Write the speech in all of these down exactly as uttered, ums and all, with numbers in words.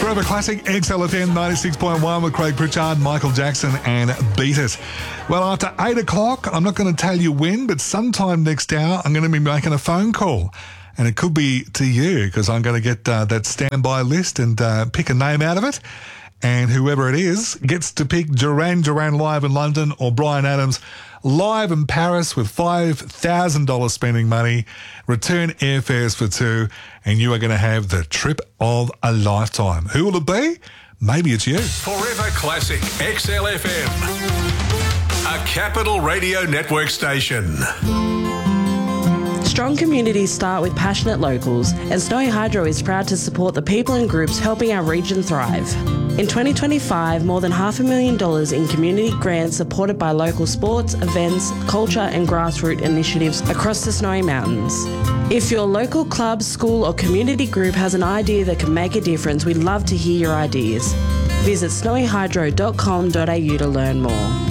Forever Classic, X L F M ninety-six point one with Craig Pritchard, Michael Jackson and Beat It. Well, after eight o'clock, I'm not going to tell you when, but sometime next hour, I'm going to be making a phone call. And it could be to you, because I'm going to get uh, that standby list and uh, pick a name out of it. And whoever it is gets to pick Duran Duran live in London or Bryan Adams live in Paris with five thousand dollars spending money, return airfares for two, and you are going to have the trip of a lifetime. Who will it be? Maybe it's you. Forever Classic X L F M, a Capital Radio Network station. Strong communities start with passionate locals, and Snowy Hydro is proud to support the people and groups helping our region thrive. In twenty twenty-five, more than half a million dollars in community grants supported by local sports, events, culture and grassroots initiatives across the Snowy Mountains. If your local club, school or community group has an idea that can make a difference, we'd love to hear your ideas. Visit snowy hydro dot com dot a u to learn more.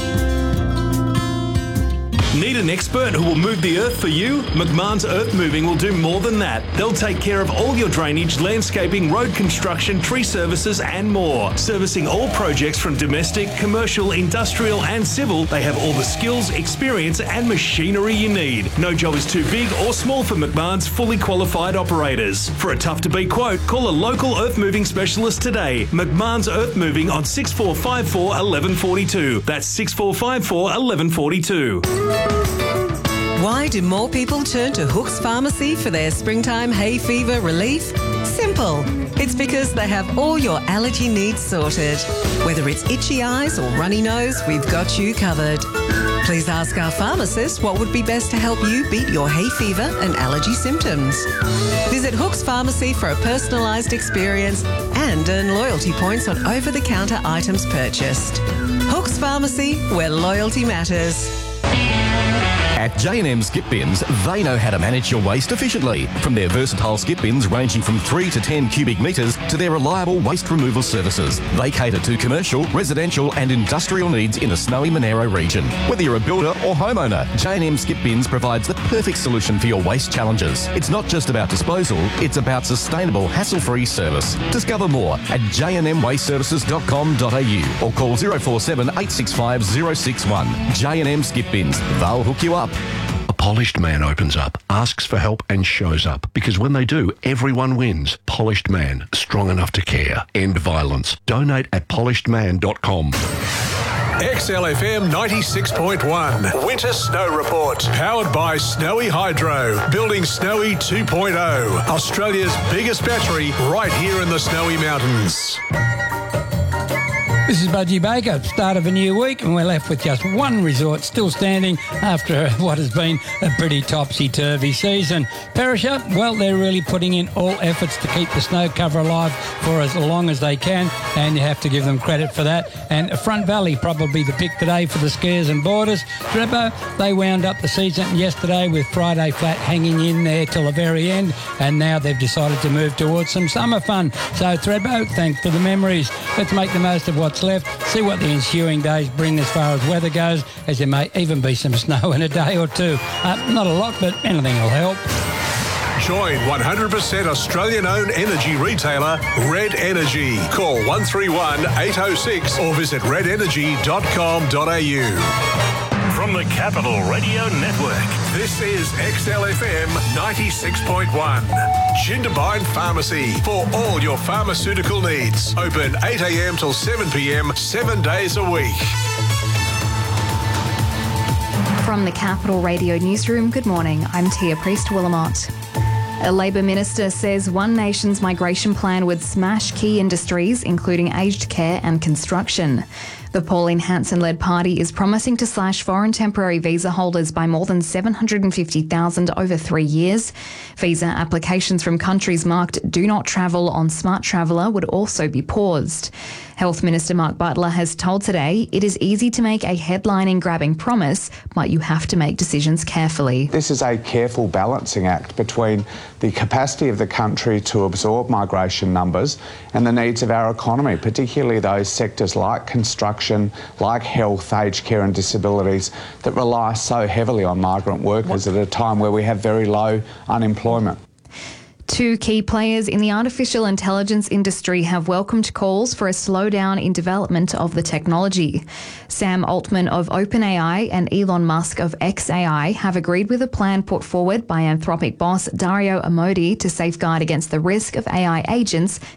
Need an expert who will move the earth for you? McMahon's Earth Moving will do more than that. They'll take care of all your drainage, landscaping, road construction, tree services and more. Servicing all projects from domestic, commercial, industrial and civil, they have all the skills, experience and machinery you need. No job is too big or small for McMahon's fully qualified operators. For a tough-to-beat quote, call a local earth moving specialist today. McMahon's Earth Moving on six four five four, one one four two. That's six four five four, one one four two. Why do more people turn to Hooks Pharmacy for their springtime hay fever relief? Simple. It's because they have all your allergy needs sorted. Whether it's itchy eyes or runny nose, we've got you covered. Please ask our pharmacist what would be best to help you beat your hay fever and allergy symptoms. Visit Hooks Pharmacy for a personalised experience and earn loyalty points on over-the-counter items purchased. Hooks Pharmacy, where loyalty matters. At J and M Skip Bins, they know how to manage your waste efficiently. From their versatile skip bins ranging from three to ten cubic metres to their reliable waste removal services, they cater to commercial, residential and industrial needs in the Snowy Monaro region. Whether you're a builder or homeowner, J and M Skip Bins provides the perfect solution for your waste challenges. It's not just about disposal, it's about sustainable, hassle-free service. Discover more at j and m waste services dot com dot a u or call zero four seven, eight six five, zero six one. J and M Skip Bins, they'll hook you up. A polished man opens up, asks for help and shows up. Because when they do, everyone wins. Polished Man, strong enough to care. End violence. Donate at polished man dot com. X L F M ninety-six point one. Winter Snow Report. Powered by Snowy Hydro. Building Snowy two point oh. Australia's biggest battery right here in the Snowy Mountains. This is Budgie Baker, start of a new week, and we're left with just one resort still standing after what has been a pretty topsy-turvy season. Perisher, well, they're really putting in all efforts to keep the snow cover alive for as long as they can, and you have to give them credit for that. And Front Valley, probably the pick today for the skiers and boarders. Thredbo, they wound up the season yesterday with Friday Flat hanging in there till the very end, and now they've decided to move towards some summer fun. So Thredbo, thanks for the memories. Let's make the most of what's left, see what the ensuing days bring as far as weather goes, as there may even be some snow in a day or two. Uh, not a lot, but anything will help. Join one hundred percent Australian-owned energy retailer Red Energy. Call one three one, eight oh six or visit red energy dot com dot a u. From the Capital Radio Network, this is X L F M ninety-six point one. Jindabyne Pharmacy for all your pharmaceutical needs. Open eight a m till seven p m, seven days a week. From the Capital Radio Newsroom, good morning. I'm Tia Priest-Willamott. A Labor minister says One Nation's migration plan would smash key industries, including aged care and construction. The Pauline Hanson-led party is promising to slash foreign temporary visa holders by more than seven hundred fifty thousand over three years. Visa applications from countries marked Do Not Travel on Smart Traveller would also be paused. Health Minister Mark Butler has told Today it is easy to make a headline-grabbing promise, but you have to make decisions carefully. This is a careful balancing act between the capacity of the country to absorb migration numbers and the needs of our economy, particularly those sectors like construction, like health, aged care and disabilities that rely so heavily on migrant workers at a time where we have very low unemployment. Two key players in the artificial intelligence industry have welcomed calls for a slowdown in development of the technology. Sam Altman of OpenAI and Elon Musk of xAI have agreed with a plan put forward by Anthropic boss Dario Amodei to safeguard against the risk of A I agents